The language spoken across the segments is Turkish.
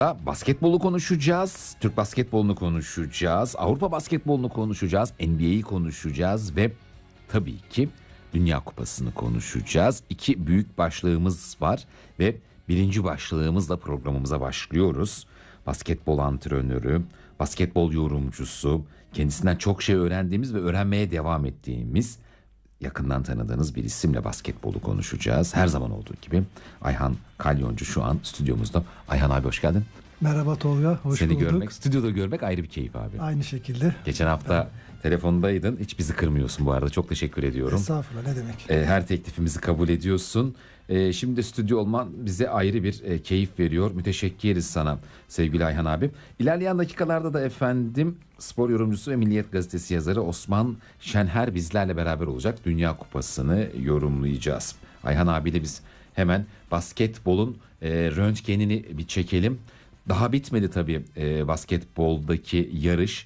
Basketbolu konuşacağız, Türk basketbolunu konuşacağız, Avrupa basketbolunu konuşacağız, NBA'yi konuşacağız ve tabii ki Dünya Kupası'nı konuşacağız. İki büyük başlığımız var ve birinci başlığımızla programımıza başlıyoruz. Basketbol antrenörü, basketbol yorumcusu, kendisinden çok şey öğrendiğimiz ve öğrenmeye devam ettiğimiz, yakından tanıdığınız bir isimle basketbolu konuşacağız. Her zaman olduğu gibi Ayhan Kalyoncu şu an stüdyomuzda. Ayhan abi hoş geldin. Merhaba Tolga, hoş Seni bulduk. görmek, stüdyoda görmek ayrı bir keyif abi. Aynı şekilde. Geçen hafta telefondaydın. Hiç bizi kırmıyorsun bu arada. Çok teşekkür ediyorum. Estağfurullah, ne demek. Her teklifimizi kabul ediyorsun. Şimdi de stüdyo olman bize ayrı bir keyif veriyor. Müteşekkiriz sana sevgili Ayhan abi. İlerleyen dakikalarda da efendim spor yorumcusu ve Milliyet Gazetesi yazarı Osman Şenher bizlerle beraber olacak. Dünya Kupası'nı yorumlayacağız. Ayhan abiyle biz hemen basketbolun röntgenini bir çekelim. Daha bitmedi tabii basketboldaki yarış.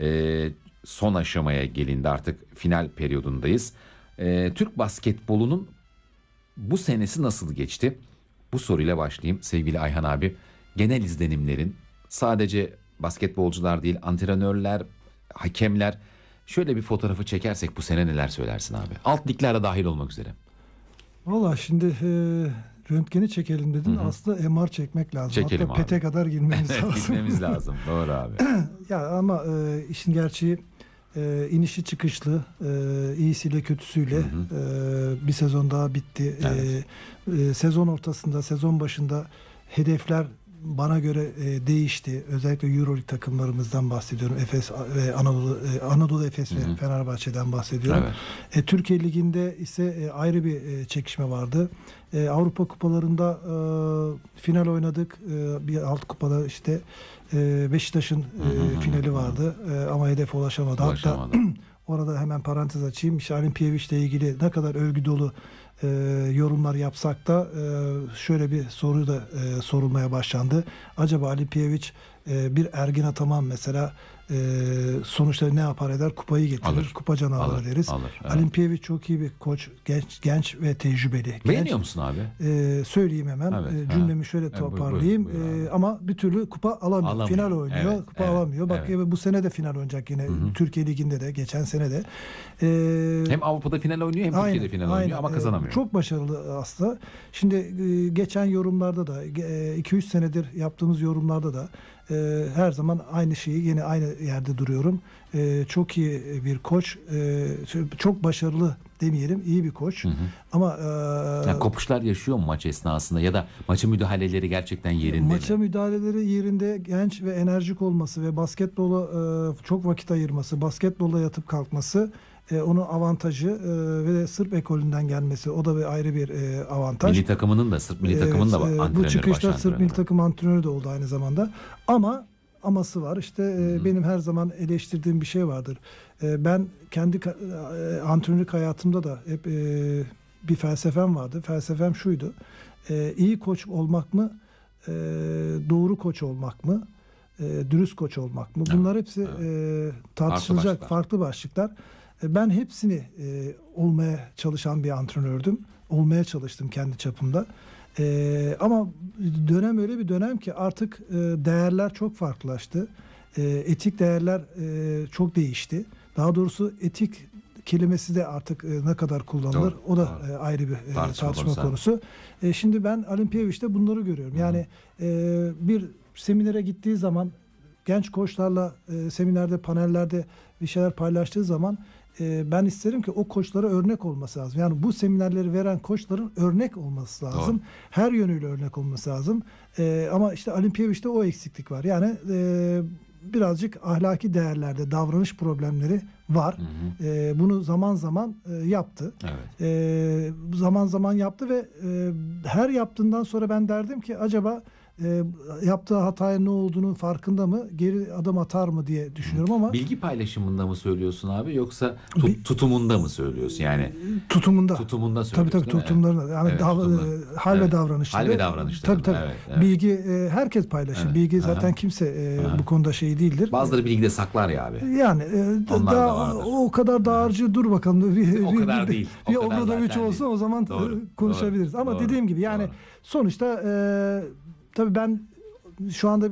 Son aşamaya gelindi, artık final periyodundayız. Türk basketbolunun bu senesi nasıl geçti? Bu soruyla başlayayım sevgili Ayhan abi. Genel izlenimlerin, sadece basketbolcular değil, antrenörler, hakemler, şöyle bir fotoğrafı çekersek bu sene neler söylersin abi? Alt liglere dahil olmak üzere. Valla şimdi röntgeni çekelim dedin. Hı-hı. Aslında MR çekmek lazım. Çekelim hatta abi. PET'e kadar girmemiz lazım. Gitmemiz lazım. Doğru abi. Ya ama işin gerçeği inişi çıkışlı, iyisiyle kötüsüyle bir sezon daha bitti. Evet. Sezon ortasında, sezon başında hedefler bana göre değişti. Özellikle EuroLeague takımlarımızdan bahsediyorum. Efes ve Anadolu Efes ve Fenerbahçe'den bahsediyorum. Evet. Türkiye Ligi'nde ise ayrı bir çekişme vardı. Avrupa kupalarında final oynadık. Bir alt kupada işte Beşiktaş'ın finali vardı. Ama hedefe ulaşamadı. Hatta orada hemen parantez açayım. İşte Alimpiyeviç'le ilgili ne kadar övgü dolu yorumlar yapsak da şöyle bir soru da sorulmaya başlandı. Acaba Alimpiyeviç bir Ergin Ataman mesela sonuçta ne yapar eder? Kupayı getirir. Alır. Kupa canavarı deriz. Evet. Alimpiyeviç çok iyi bir koç. Genç ve tecrübeli. Beğeniyor musun abi? Söyleyeyim hemen. Evet, Cümlemi şöyle toparlayayım. Buyur Ama bir türlü kupa alamıyor. Final oynuyor. Evet, kupa alamıyor. Bak bu sene de final oynayacak yine. Türkiye Ligi'nde de, geçen sene de. Hem Avrupa'da final oynuyor, hem Türkiye'de final oynuyor ama kazanamıyor. Çok başarılı aslında. Şimdi geçen yorumlarda da 2-3 senedir yaptığımız yorumlarda da her zaman aynı şeyi, yine aynı yerde duruyorum. Çok iyi bir koç, çok başarılı demeyelim, iyi bir koç. Ama yani kopuşlar yaşıyor mu maç esnasında, ya da maça müdahaleleri gerçekten yerinde maça mi? müdahaleleri yerinde, genç ve enerjik olması ve basketbola çok vakit ayırması, basketbolla yatıp kalkması onun avantajı ve Sırp ekolünden gelmesi, o da bir ayrı bir avantaj. Milli takımının da, Sırp milli takımının da antrenörü, bu çıkışta baş Sırp milli takım antrenörü de oldu aynı zamanda. Aması var. İşte benim her zaman eleştirdiğim bir şey vardır. Ben kendi antrenörlük hayatımda da hep bir felsefem vardı. Felsefem şuydu. İyi koç olmak mı? Doğru koç olmak mı? Dürüst koç olmak mı? Bunlar hepsi tartışılacak farklı başlıklar. Ben hepsini olmaya çalışan bir antrenördüm. Olmaya çalıştım kendi çapımda. Ama dönem öyle bir dönem ki artık değerler çok farklılaştı. Etik değerler çok değişti. Daha doğrusu etik kelimesi de artık ne kadar kullanılır, o da ayrı bir tartışma konusu. Şimdi ben Alimpiyeviç'te bunları görüyorum. Yani bir seminere gittiği zaman, genç koçlarla seminerde, panellerde bir şeyler paylaştığı zaman ben isterim ki o koçlara örnek olması lazım. Yani bu seminerleri veren koçların örnek olması lazım. Doğru. Her yönüyle örnek olması lazım. Ama işte Alimpiyeviç'te o eksiklik var. Yani birazcık ahlaki değerlerde davranış problemleri var. Bunu zaman zaman yaptı. Evet. Zaman zaman yaptı ve her yaptığından sonra ben derdim ki acaba yaptığı hataya ne olduğunu farkında mı, geri adım atar mı diye düşünüyorum ama bilgi paylaşımında mı söylüyorsun abi, yoksa tutumunda mı söylüyorsun? Yani tutumunda söylüyorsun. Tabii tutumlarında. Yani hal ve davranışları. Hal ve davranışları. Tabii. Evet. Bilgi herkes paylaşır. Evet. Bilgi zaten kimse bu konuda şey değildir. Bazıları bilgi de saklar ya abi. Yani o kadar dağarcı dur bakalım. O kadar değil. Bir Obradoviç olsa o zaman konuşabiliriz. Ama dediğim gibi yani sonuçta tabii ben şu anda